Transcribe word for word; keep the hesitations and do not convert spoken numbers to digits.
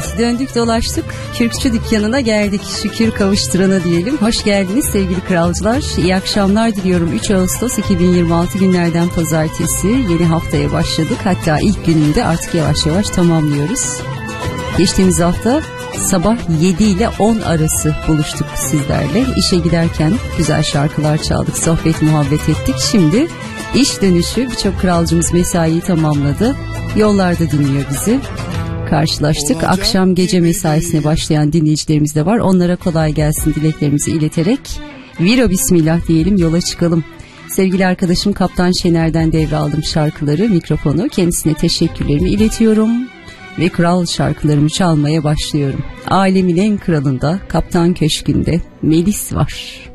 Evet, döndük dolaştık, Kürkçü dükkanına geldik, şükür kavuşturana diyelim. Hoş geldiniz sevgili kralcılar, iyi akşamlar diliyorum. üç Ağustos iki bin yirmi altı günlerden pazartesi, yeni haftaya başladık. Hatta ilk gününde artık yavaş yavaş tamamlıyoruz. Geçtiğimiz hafta sabah yedi ile on arası buluştuk sizlerle. İşe giderken güzel şarkılar çaldık, sohbet muhabbet ettik. Şimdi iş dönüşü birçok kralcımız mesaiyi tamamladı. Yollarda dinliyor bizi. Karşılaştık. Akşam gece mesaisine başlayan dinleyicilerimiz de var. Onlara kolay gelsin dileklerimizi ileterek Viro bismillah diyelim, yola çıkalım. Sevgili arkadaşım Kaptan Şener'den devraldım şarkıları, mikrofonu. Kendisine teşekkürlerimi iletiyorum ve kral şarkılarımı çalmaya başlıyorum. Alemin en kralında, Kaptan Köşkü'nde Melis var.